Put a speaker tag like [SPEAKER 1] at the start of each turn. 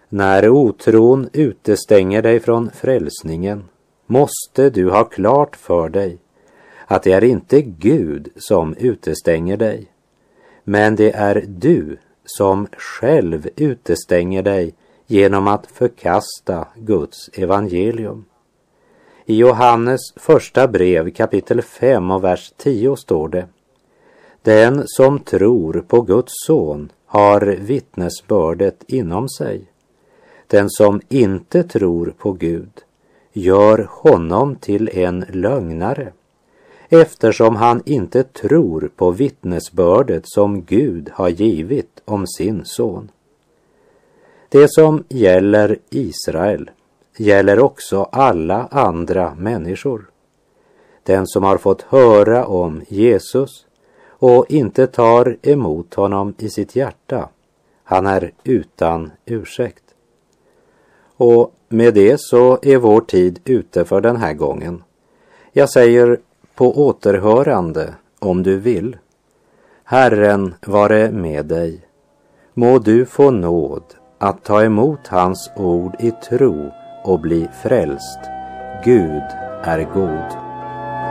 [SPEAKER 1] När otron utestänger dig från frälsningen måste du ha klart för dig att det är inte Gud som utestänger dig, men det är du som själv utestänger dig genom att förkasta Guds evangelium. I Johannes första brev kapitel 5 och vers 10 står det: Den som tror på Guds son har vittnesbördet inom sig. Den som inte tror på Gud gör honom till en lögnare, eftersom han inte tror på vittnesbördet som Gud har givit om sin son. Det som gäller Israel gäller också alla andra människor. Den som har fått höra om Jesus och inte tar emot honom i sitt hjärta, han är utan ursäkt. Och med det så är vår tid ute för den här gången. Jag säger på återhörande om du vill. Herren vare med dig. Må du få nåd att ta emot hans ord i tro och bli frälst. Gud är god.